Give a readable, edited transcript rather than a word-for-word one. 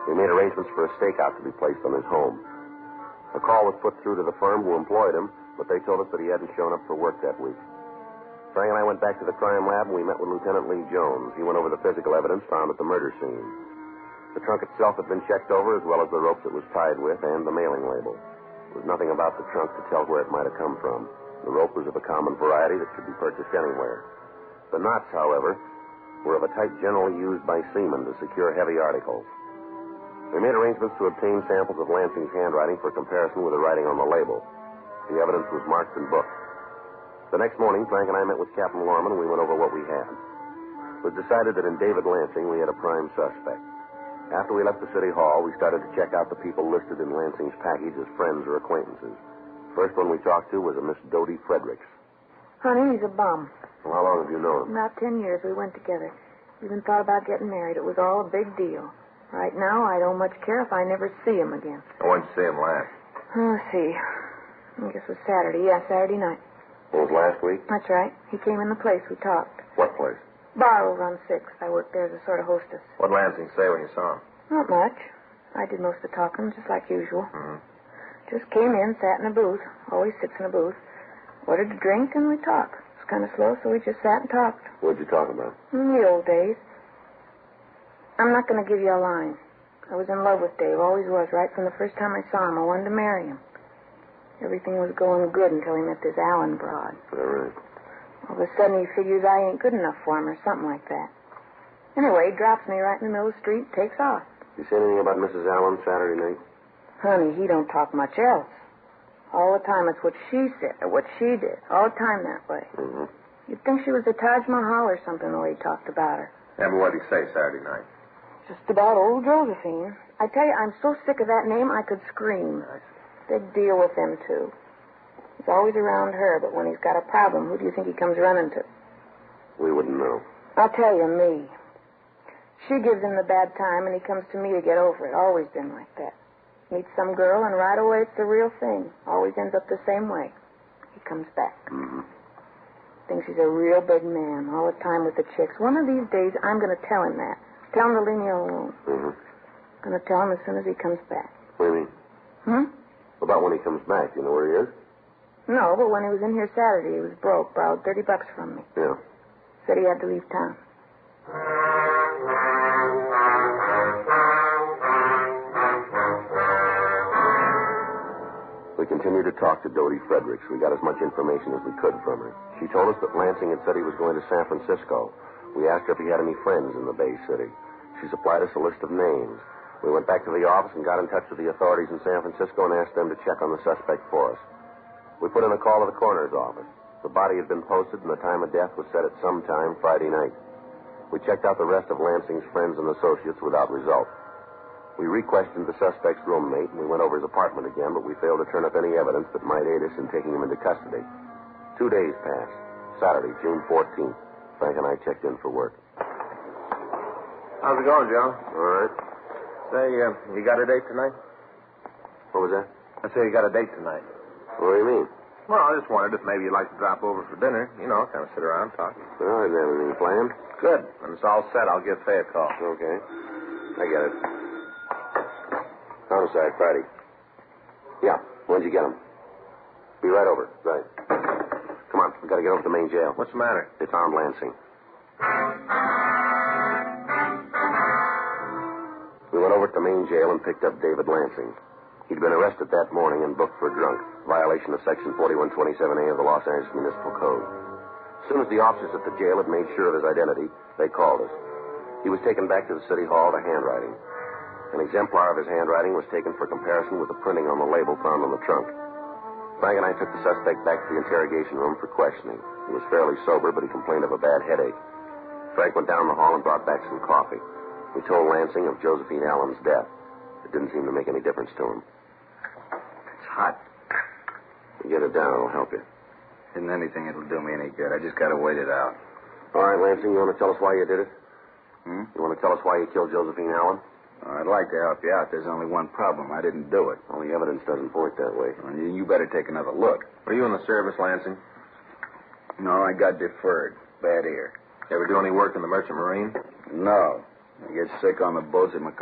We made arrangements for a stakeout to be placed on his home. A call was put through to the firm who employed him, but they told us that he hadn't shown up for work that week. Frank and I went back to the crime lab, and we met with Lieutenant Lee Jones. He went over the physical evidence found at the murder scene. The trunk itself had been checked over, as well as the rope it was tied with and the mailing label. There was nothing about the trunk to tell where it might have come from. The rope was of a common variety that could be purchased anywhere. The knots, however, were of a type generally used by seamen to secure heavy articles. We made arrangements to obtain samples of Lansing's handwriting for comparison with the writing on the label. The evidence was marked and booked. The next morning, Frank and I met with Captain Lorman, and we went over what we had. It was decided that in David Lansing, we had a prime suspect. After we left the city hall, we started to check out the people listed in Lansing's package as friends or acquaintances. First one we talked to was a Miss Dodie Fredericks. Honey, he's a bum. Well, how long have you known him? About 10 years we went together. Even thought about getting married. It was all a big deal. Right now, I don't much care if I never see him again. When did you see him last? Let's see. I guess it was Saturday. Yeah, Saturday night. What was last week? That's right. He came in the place. We talked. What place? Bar over on 6th. I worked there as a sort of hostess. What did Lansing say when you saw him? Not much. I did most of the talking, just like usual. Mm-hmm. Just came in, sat in a booth. Always sits in a booth. Ordered a drink, and we talked. It was kind of slow, so we just sat and talked. What'd you talk about? In the old days. I'm not going to give you a line. I was in love with Dave, always was, right from the first time I saw him. I wanted to marry him. Everything was going good until he met this Allen broad. All right. All of a sudden, he figures I ain't good enough for him or something like that. Anyway, he drops me right in the middle of the street, takes off. You say anything about Mrs. Allen Saturday night? Honey, he don't talk much else. All the time it's what she said or what she did. All the time that way. Mm-hmm. You'd think she was the Taj Mahal or something the way he talked about her. Yeah, but what did he say Saturday night? Just about old Josephine. I tell you, I'm so sick of that name I could scream. Big deal with them two. He's always around her, but when he's got a problem, who do you think he comes running to? We wouldn't know. I'll tell you, me. She gives him the bad time, and he comes to me to get over it. Always been like that. Meets some girl, and right away it's the real thing. Always ends up the same way. He comes back. Mm-hmm. Thinks he's a real big man all the time with the chicks. One of these days, I'm going to tell him that. Tell him to leave me alone. Mm-hmm. Going to tell him as soon as he comes back. What do you mean? Hmm? About when he comes back. Do you know where he is? No, but when he was in here Saturday, he was broke. Borrowed $30 from me. Yeah. Said he had to leave town. We continued to talk to Dodie Fredericks. We got as much information as we could from her. She told us that Lansing had said he was going to San Francisco. We asked her if he had any friends in the Bay City. She supplied us a list of names. We went back to the office and got in touch with the authorities in San Francisco and asked them to check on the suspect for us. We put in a call to the coroner's office. The body had been posted and the time of death was set at some time Friday night. We checked out the rest of Lansing's friends and associates without result. We re-questioned the suspect's roommate and we went over his apartment again, but we failed to turn up any evidence that might aid us in taking him into custody. 2 days passed. Saturday, June 14th. Frank and I checked in for work. How's it going, Joe? All right. Say, you got a date tonight? What was that? I say you got a date tonight. What do you mean? Well, I just wondered if maybe you'd like to drop over for dinner. You know, kind of sit around, talk. Well, I didn't have anything planned. Good. When it's all set, I'll give Faye a call. Okay. I get it. Homicide, Friday. Yeah. When'd you get him? Be right over. Right. Come on. We got to get over to the main jail. What's the matter? They found Lansing. We went over to the main jail and picked up David Lansing. He'd been arrested that morning and booked for drunk, violation of Section 4127A of the Los Angeles Municipal Code. As soon as the officers at the jail had made sure of his identity, they called us. He was taken back to the city hall to handwriting. An exemplar of his handwriting was taken for comparison with the printing on the label found on the trunk. Frank and I took the suspect back to the interrogation room for questioning. He was fairly sober, but he complained of a bad headache. Frank went down the hall and brought back some coffee. We told Lansing of Josephine Allen's death. It didn't seem to make any difference to him. It's hot. You get it down, it'll help you. Isn't anything that'll do me any good. I just got to wait it out. All right, Lansing, you want to tell us why you did it? Hmm? You want to tell us why you killed Josephine Allen? I'd like to help you out. There's only one problem. I didn't do it. Well, the evidence doesn't point that way. Well, you better take another look. Were you in the service, Lansing? No, I got deferred. Bad ear. You ever do any work in the Merchant Marine? No. I get sick on the boats at